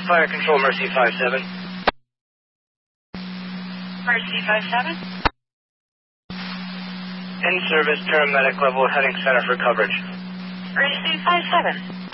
Fire Control, Mercy 57. Mercy 57. In service, paramedic level, heading center for coverage. Mercy 57.